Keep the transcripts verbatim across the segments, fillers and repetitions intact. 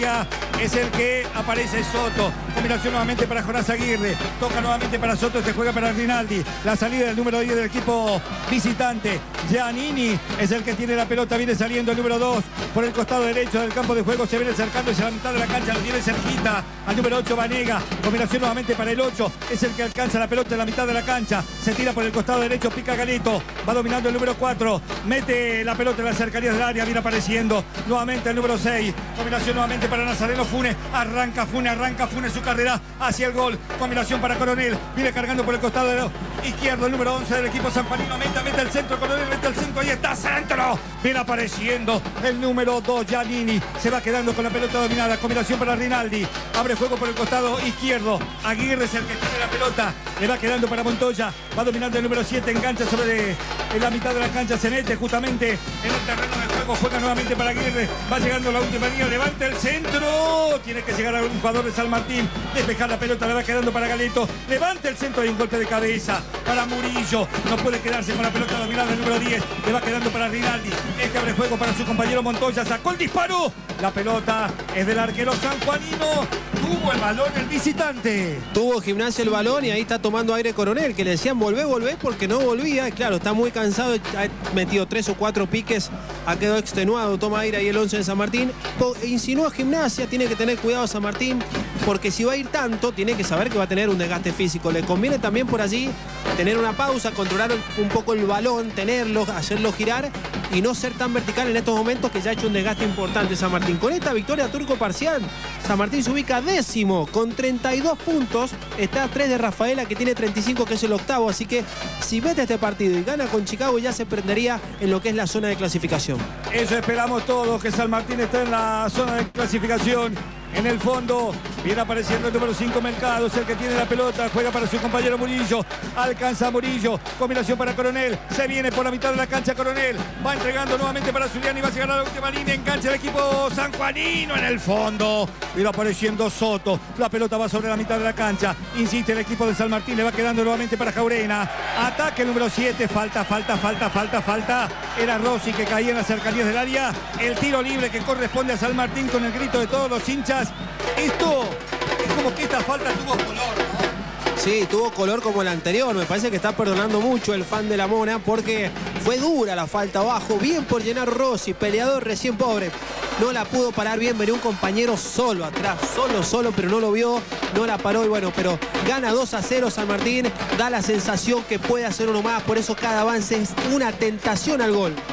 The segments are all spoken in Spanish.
es el que aparece Soto. Combinación nuevamente para Jonás Aguirre. Toca nuevamente para Soto, este juega para Rinaldi. La salida del número diez del equipo visitante. Giannini es el que tiene la pelota. Viene saliendo el número dos por el costado derecho del campo de juego. Se viene acercando hacia la mitad de la cancha. Lo tiene cerquita al número ocho, Vanega. Combinación nuevamente para el ocho. Es el que alcanza la pelota en la mitad de la cancha. Se tira por el costado derecho. Pica Galeto. Va dominando el número cuatro. Mete la pelota en las cercanías del área. Viene apareciendo nuevamente el número seis. Combinación nuevamente para Nazareno Funes. Arranca Funes, arranca Funes su carrera hacia el gol. Combinación para Coronel. Viene cargando por el costado izquierdo el número once del equipo sanjuanino. Mete, mete el centro, Coronel, mete el centro. Ahí está, centro. Viene apareciendo el número dos, Giannini. Se va quedando con la pelota dominada. Combinación para Rinaldi. Abre juego por el costado izquierdo. Aguirre es el que tiene la pelota. Le va quedando para Montoya. Va dominando el número siete. Engancha sobre en la mitad de la cancha. Se mete justamente en el terreno de juego. Juega nuevamente para Aguirre. Va llegando la última línea. Levanta el centro. Tiene que llegar a un jugador de San Martín. Despejar la pelota. Le va quedando para Galeto. Levanta el centro y un golpe de cabeza para Murillo. No puede quedarse con la pelota dominada el número diez. Le va quedando para Rinaldi. Este abre juego para su compañero Montoya. Sacó el disparo. La pelota es del arquero sanjuanino. Tuvo el balón el visitante. Tuvo Gimnasia el balón y ahí está tomando aire Coronel, que le decían volvé, volvé porque no volvía. Y claro, está muy cansado, ha metido tres o cuatro piques, ha quedado extenuado, toma aire ahí el once de San Martín. Insinúa Gimnasia, tiene que tener cuidado San Martín, porque si va a ir tanto, tiene que saber que va a tener un desgaste físico. Le conviene también por allí tener una pausa, controlar un poco el balón, tenerlo, hacerlo girar y no ser tan vertical en estos momentos, que ya ha hecho un desgaste importante San Martín. Con esta victoria turco parcial, San Martín se ubica décimo con treinta y dos puntos. Está a tres de Rafaela, que tiene treinta y cinco, que es el octavo. Así que si mete este partido y gana con Chicago, ya se prendería en lo que es la zona de clasificación. Eso esperamos todos, que San Martín esté en la zona de clasificación. En el fondo viene apareciendo el número cinco, Mercado, es el que tiene la pelota, juega para su compañero Murillo, alcanza a Murillo, combinación para Coronel, se viene por la mitad de la cancha Coronel, va entregando nuevamente para Zuliani, va a llegar a la última línea, engancha el equipo sanjuanino en el fondo, viene apareciendo Soto, la pelota va sobre la mitad de la cancha, insiste el equipo de San Martín, le va quedando nuevamente para Jaurena, ataque el número siete, falta, falta, falta, falta, falta, era Rossi que caía en las cercanías del área, el tiro libre que corresponde a San Martín con el grito de todos los hinchas. Esto es como que esta falta tuvo color, ¿no? Sí, tuvo color como el anterior. Me parece que está perdonando mucho el fan de la Mona, porque fue dura la falta abajo. Bien por Gennaro Rossi, peleador recién pobre. No la pudo parar bien, venía un compañero solo atrás, solo, solo, pero no lo vio, no la paró y bueno, pero gana dos a cero San Martín, da la sensación que puede hacer uno más, por eso cada avance es una tentación al gol.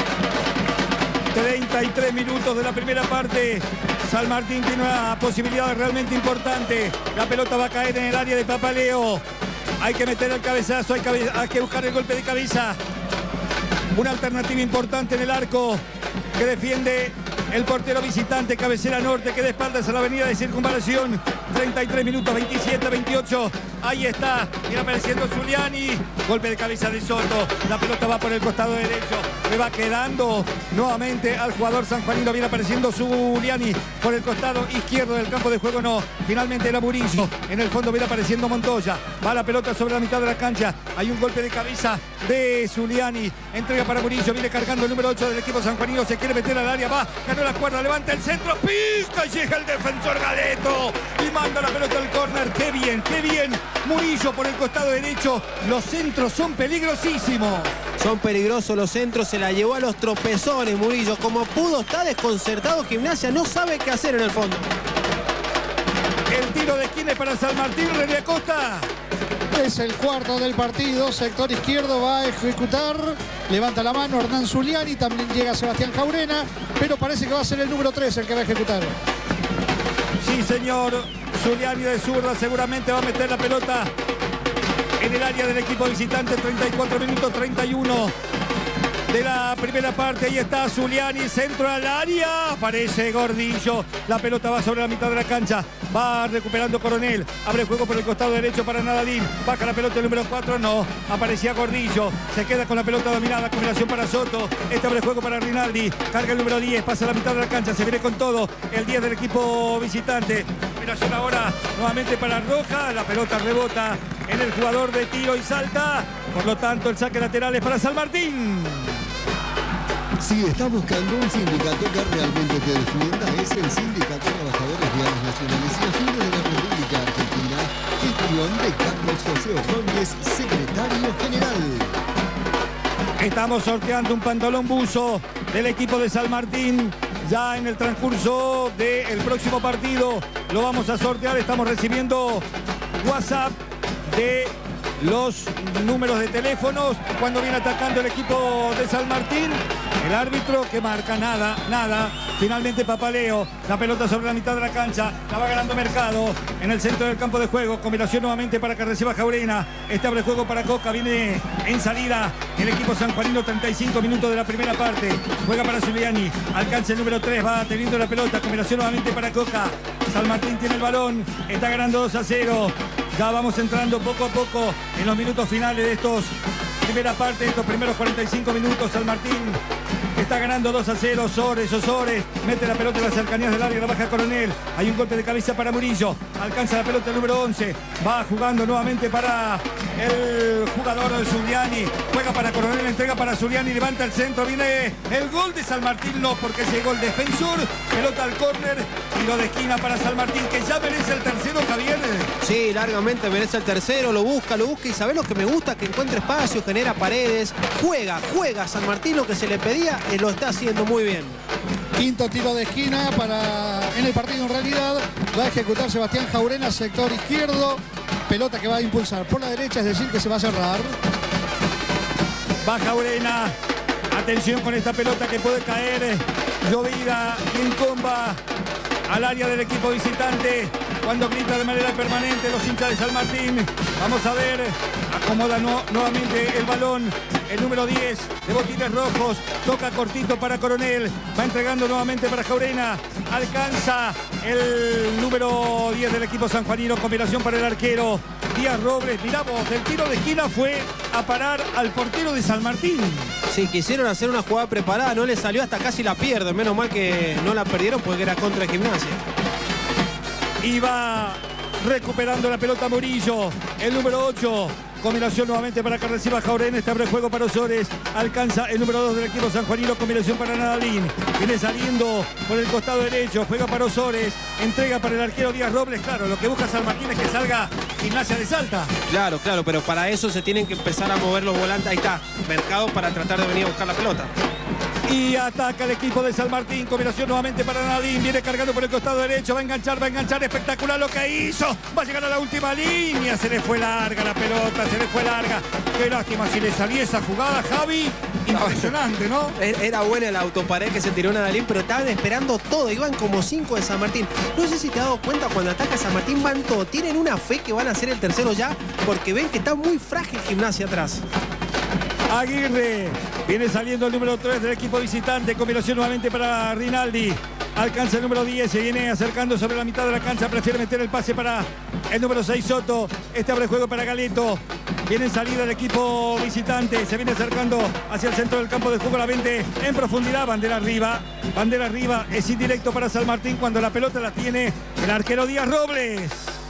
treinta y tres minutos de la primera parte. San Martín tiene una posibilidad realmente importante. La pelota va a caer en el área de Papaleo. Hay que meter el cabezazo, hay que, hay que buscar el golpe de cabeza. Una alternativa importante en el arco que defiende el portero visitante, Cabecera Norte, que de espaldas a la avenida de Circunvalación. treinta y tres minutos, veintisiete, veintiocho. Ahí está, viene apareciendo Zuliani. Golpe de cabeza de Soto. La pelota va por el costado derecho. Le va quedando nuevamente al jugador sanjuanino. Viene apareciendo Zuliani por el costado izquierdo del campo de juego. No, finalmente era Murillo. En el fondo viene apareciendo Montoya. Va la pelota sobre la mitad de la cancha. Hay un golpe de cabeza de Zuliani. Entrega para Murillo. Viene cargando el número ocho del equipo sanjuanino. Se quiere meter al área. Va, ganó la cuerda. Levanta el centro. Pica. Llega el defensor Galeto. Y manda la pelota al córner. Qué bien, qué bien. Murillo por el costado derecho. Los centros son peligrosísimos. Son peligrosos los centros, se la llevó a los tropezones Murillo. Como pudo, está desconcertado Gimnasia, no sabe qué hacer en el fondo. El tiro de esquina es para San Martín, René Acosta. Es el cuarto del partido, sector izquierdo va a ejecutar. Levanta la mano Hernán Zuliani, también llega Sebastián Jaurena, pero parece que va a ser el número tres el que va a ejecutar. Sí, señor. Zuliani de zurda seguramente va a meter la pelota en el área del equipo visitante. Treinta y cuatro minutos, treinta y uno de la primera parte. Ahí está Zuliani, centro al área, aparece Gordillo, la pelota va sobre la mitad de la cancha, va recuperando Coronel, abre juego por el costado derecho para Nadalín, baja la pelota el número cuatro, no, aparecía Gordillo, se queda con la pelota dominada, combinación para Soto, este abre juego para Rinaldi, carga el número diez, pasa a la mitad de la cancha, se viene con todo el diez del equipo visitante, combinación ahora nuevamente para Roja, la pelota rebota en el jugador de tiro y salta, por lo tanto el saque lateral es para San Martín. Si estás buscando un sindicato que realmente te defienda, es el Sindicato Trabajador. José Ordóñez, secretario general. Estamos sorteando un pantalón buzo del equipo de San Martín. Ya en el transcurso del próximo partido lo vamos a sortear. Estamos recibiendo WhatsApp de los números de teléfonos cuando viene atacando el equipo de San Martín. El árbitro que marca nada, nada. Finalmente Papaleo, la pelota sobre la mitad de la cancha, la va ganando Mercado en el centro del campo de juego. Combinación nuevamente para que reciba Jaurena. Este abre juego para Coca, viene en salida el equipo sanjuanino. Treinta y cinco minutos de la primera parte. Juega para Zuliani, alcanza el número tres, va teniendo la pelota. Combinación nuevamente para Coca. San Martín tiene el balón, está ganando dos a cero. Ya vamos entrando poco a poco en los minutos finales de estos primera parte, de estos primeros cuarenta y cinco minutos. San Martín está ganando dos a cero. Sores, Osores, mete la pelota en las cercanías del área, la baja Coronel. Hay un golpe de cabeza para Murillo. Alcanza la pelota el número once. Va jugando nuevamente para el jugador de Zuliani. Juega para Coronel, entrega para Zuliani, levanta el centro. Viene el gol de San Martín, no, porque es el gol defensor. Pelota al córner, tiro de esquina para San Martín, que ya merece el tercero, Javier. Sí, largamente merece el tercero, lo busca, lo busca y ¿sabés lo que me gusta? Que encuentra espacio, genera paredes, juega, juega San Martín lo que se le pedía, y lo está haciendo muy bien. Quinto tiro de esquina para en el partido en realidad. Va a ejecutar Sebastián Jaurena, sector izquierdo. Pelota que va a impulsar por la derecha, es decir, que se va a cerrar. Va Jaurena. Atención con esta pelota que puede caer llovida y en comba al área del equipo visitante. Cuando grita de manera permanente los hinchas de San Martín. Vamos a ver. Acomoda no, nuevamente el balón. El número diez de Botines Rojos. Toca cortito para Coronel. Va entregando nuevamente para Jaurena. Alcanza el número diez del equipo sanjuanino. Combinación para el arquero Díaz Robles. Mirá vos, el tiro de esquina fue a parar al portero de San Martín. Sí, quisieron hacer una jugada preparada. No le salió, hasta casi la pierden. Menos mal que no la perdieron porque era contra Gimnasia. Y va recuperando la pelota Murillo. El número ocho. Combinación nuevamente para que reciba Jaurena. Este abre juego para Osores. Alcanza el número dos del equipo sanjuanino. Combinación para Nadalín. Viene saliendo por el costado derecho. Juega para Osores. Entrega para el arquero Díaz Robles. Claro, lo que busca San Martín es que salga Gimnasia de Salta. Claro, claro, pero para eso se tienen que empezar a mover los volantes. Ahí está, Mercado para tratar de venir a buscar la pelota. Y ataca el equipo de San Martín. Combinación nuevamente para Nadine. Viene cargando por el costado derecho. Va a enganchar, va a enganchar. Espectacular lo que hizo. Va a llegar a la última línea. Se le fue larga la pelota. Se le fue larga. Qué lástima si le salía esa jugada, Javi. Impresionante, ¿no? Era buena la autopared que se tiró Nadalín, pero estaban esperando todo. Iban como cinco de San Martín. No sé si te has dado cuenta, cuando ataca San Martín van todo. Tienen una fe que van a hacer el tercero ya, porque ven que está muy frágil Gimnasia atrás. Aguirre. Viene saliendo el número tres del equipo visitante. Combinación nuevamente para Rinaldi. Alcanza el número diez. Se viene acercando sobre la mitad de la cancha. Prefiere meter el pase para el número seis, Soto. Este abre juego para Galeto. Viene en salida el equipo visitante. Se viene acercando hacia el centro del campo de juego. La vende en profundidad. Bandera arriba. Bandera arriba. Es indirecto para San Martín cuando la pelota la tiene el arquero Díaz Robles.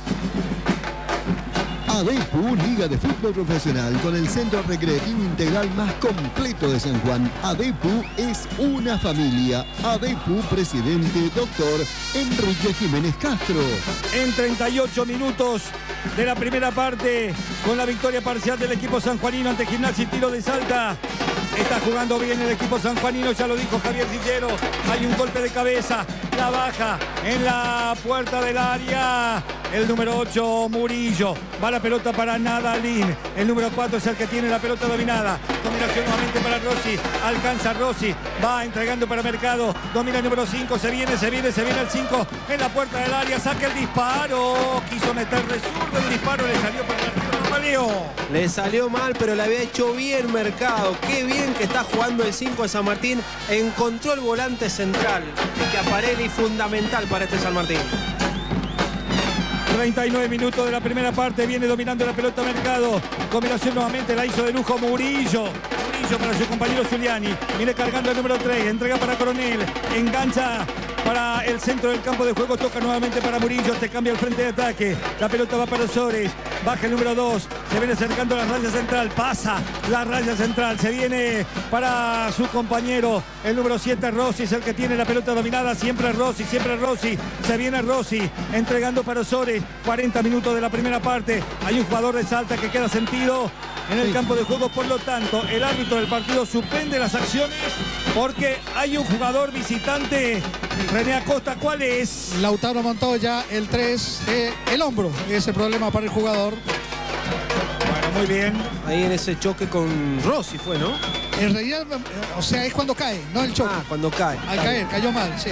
ADEPU, Liga de Fútbol Profesional, con el centro recreativo integral más completo de San Juan. ADEPU es una familia. ADEPU, presidente, doctor Enrique Jiménez Castro. En treinta y ocho minutos de la primera parte, con la victoria parcial del equipo sanjuanino ante Gimnasia y Tiro de Salta. Está jugando bien el equipo sanjuanino, ya lo dijo Javier Sillero. Hay un golpe de cabeza, la baja en la puerta del área. El número ocho, Murillo. Va la pelota para Nadalín. El número cuatro es el que tiene la pelota dominada. Combinación nuevamente para Rossi. Alcanza Rossi. Va entregando para Mercado. Domina el número cinco. Se viene, se viene, se viene el cinco. En la puerta del área. Saca el disparo. Quiso meter de zurdo el disparo. Le salió para el arquero. No valió. Le salió mal, pero le había hecho bien Mercado. Qué bien que está jugando el cinco de San Martín. Encontró el volante central. Que Aparelli fundamental para este San Martín. treinta y nueve minutos de la primera parte. Viene dominando la pelota Mercado. Combinación nuevamente la hizo de lujo Murillo. Murillo para su compañero Zuliani. Viene cargando el número tres. Entrega para Coronel. Engancha para el centro del campo de juego. Toca nuevamente para Murillo. Te cambia el frente de ataque. La pelota va para Osores. Baja el número dos. Se viene acercando a la raya central. Pasa la raya central. Se viene para su compañero. El número siete, Rossi, es el que tiene la pelota dominada. Siempre Rossi, siempre Rossi. Se viene Rossi entregando para Osores. cuarenta minutos de la primera parte. Hay un jugador de Salta que queda sentido en el campo de juego. Por lo tanto, el árbitro del partido suspende las acciones porque hay un jugador visitante. René Acosta, ¿cuál es? Lautaro Montoya, el tres, eh, el hombro. Ese problema para el jugador. Bueno, muy bien. Ahí en ese choque con Rossi fue, ¿no? En realidad, o sea, es cuando cae, no el choque. Ah, cuando cae. Al caer, cayó mal, sí.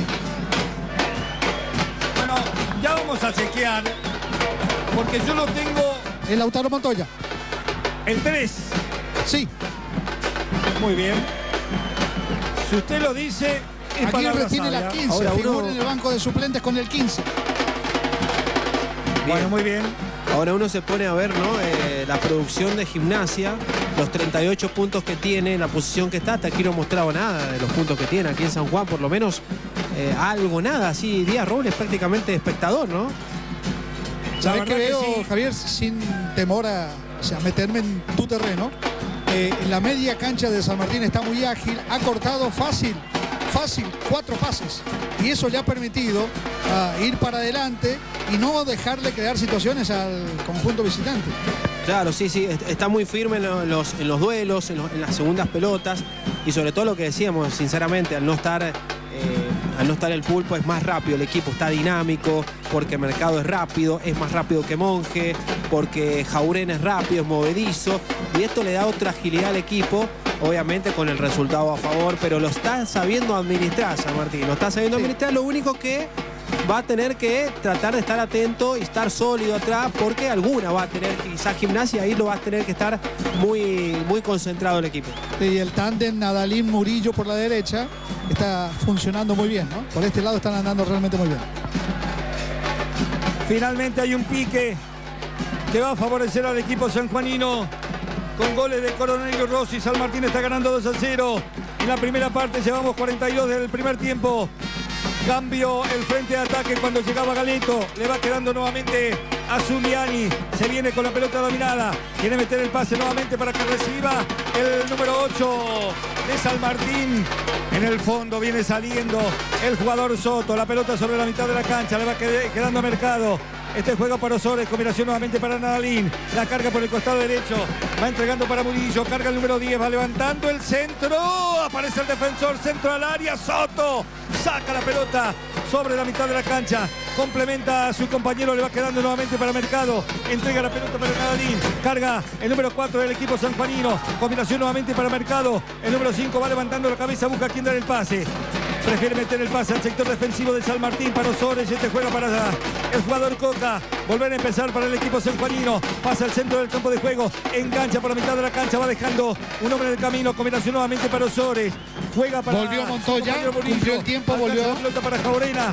Bueno, ya vamos a chequear porque yo lo tengo. El Lautaro Montoya. El tres. Sí. Muy bien. Si usted lo dice, es Aguirre tiene la quince. Ahora uno... figura en el banco de suplentes con el quince. Bien. Bueno, muy bien. Ahora uno se pone a ver, ¿no? Eh, la producción de Gimnasia, los treinta y ocho puntos que tiene, la posición que está. Hasta aquí no mostraba nada de los puntos que tiene aquí en San Juan, por lo menos eh, algo, nada. Así, Díaz Robles prácticamente espectador, ¿no? ¿Sabés qué veo, que sí. Javier? Sin temor a, o sea, meterme en tu terreno. Eh, en la media cancha de San Martín está muy ágil, ha cortado fácil, fácil, cuatro pases. Y eso le ha permitido uh, ir para adelante y no dejarle crear situaciones al conjunto visitante. Claro, sí, sí, está muy firme en los, en los duelos, en, los, en las segundas pelotas y sobre todo lo que decíamos, sinceramente, al no estar... Eh, al no estar el Pulpo es más rápido, el equipo está dinámico, porque Mercado es rápido, es más rápido que Monje, porque Jaurén es rápido, es movedizo, y esto le da otra agilidad al equipo, obviamente con el resultado a favor, pero lo está sabiendo administrar San Martín, lo está sabiendo administrar, lo único que va a tener que tratar de estar atento y estar sólido atrás, porque alguna va a tener, quizás Gimnasia, ahí lo va a tener que estar muy, muy concentrado el equipo. Y el tándem Nadalín Murillo por la derecha está funcionando muy bien, ¿no? Por este lado están andando realmente muy bien. Finalmente hay un pique que va a favorecer al equipo sanjuanino con goles de Coronel y Rossi. San Martín está ganando dos a cero. En la primera parte llevamos cuarenta y dos del primer tiempo. Cambio el frente de ataque cuando llegaba Galeto. Le va quedando nuevamente a Zuliani. Se viene con la pelota dominada. Quiere meter el pase nuevamente para que reciba el número ocho de San Martín. En el fondo viene saliendo el jugador Soto. La pelota sobre la mitad de la cancha. Le va quedando a Mercado. Este juego para Osores, combinación nuevamente para Nadalín. La carga por el costado derecho. Va entregando para Murillo. Carga el número diez. Va levantando el centro. Aparece el defensor. Centro al área. Soto. Saca la pelota sobre la mitad de la cancha. Complementa a su compañero. Le va quedando nuevamente para Mercado. Entrega la pelota para Nadalín. Carga el número cuatro del equipo sanjuanino. Combinación nuevamente para Mercado. El número cinco va levantando la cabeza. Busca a quien dar el pase. Prefiere meter el pase al sector defensivo de San Martín para Osores. Este juega para el jugador Coca. Volver a empezar para el equipo sanjuanino. Pasa al centro del campo de juego. Engancha por la mitad de la cancha. Va dejando un hombre en el camino. Combinación nuevamente para Osores. Juega para... Volvió Montoya. Cumplió el tiempo. Alcanza Volvió. la pelota para Jaurena.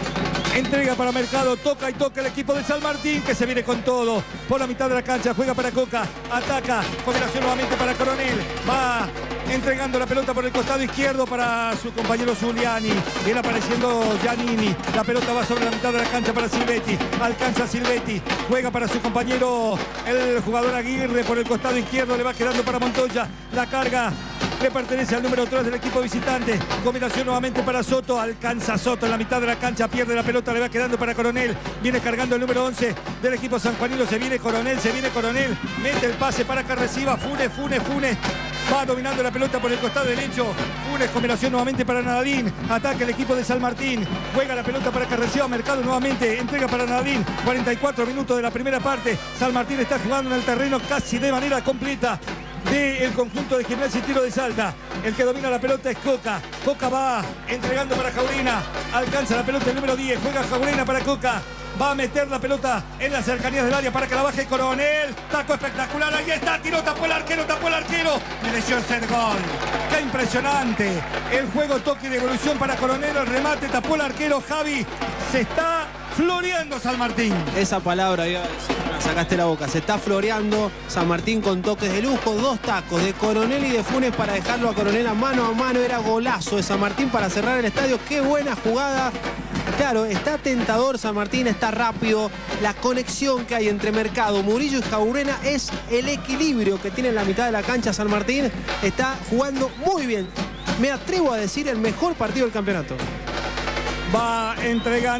Entrega para Mercado, toca y toca el equipo de San Martín, que se viene con todo por la mitad de la cancha, juega para Coca, ataca, combinación nuevamente para Coronel, va entregando la pelota por el costado izquierdo para su compañero Zuliani, viene apareciendo Giannini, la pelota va sobre la mitad de la cancha para Silvetti, alcanza Silvetti, juega para su compañero el jugador Aguirre por el costado izquierdo, le va quedando para Montoya, la carga le pertenece al número tres del equipo visitante. Combinación nuevamente para Soto. Alcanza Soto en la mitad de la cancha. Pierde la pelota. Le va quedando para Coronel. Viene cargando el número once del equipo sanjuanino. Se viene Coronel. Se viene Coronel. Mete el pase para que reciba. Funes, Funes, Funes. Va dominando la pelota por el costado derecho. Funes, combinación nuevamente para Nadalín. Ataca el equipo de San Martín. Juega la pelota para que reciba Mercado nuevamente. Entrega para Nadalín. cuarenta y cuatro minutos de la primera parte. San Martín está jugando en el terreno casi de manera completa del conjunto de Gimnasia y Tiro de Salta. El que domina la pelota es Coca. Coca va entregando para Jaurena. Alcanza la pelota el número diez. Juega Jaurena para Coca. Va a meter la pelota en las cercanías del área para que la baje Coronel. Taco espectacular. Ahí está. Tiró, tapó el arquero, tapó el arquero. Mereció el set gol. Qué impresionante. El juego, toque de evolución para Coronel. El remate, tapó el arquero. Javi se está floreando San Martín. Esa palabra, iba a decir, me la sacaste la boca. Se está floreando San Martín con toques de lujo. Dos tacos de Coronel y de Funes para dejarlo a Coronel a mano a mano. Era golazo de San Martín para cerrar el estadio. Qué buena jugada. Claro, está tentador San Martín, está rápido. La conexión que hay entre Mercado, Murillo y Jaurena es el equilibrio que tiene en la mitad de la cancha. San Martín está jugando muy bien. Me atrevo a decir el mejor partido del campeonato. Va entregando.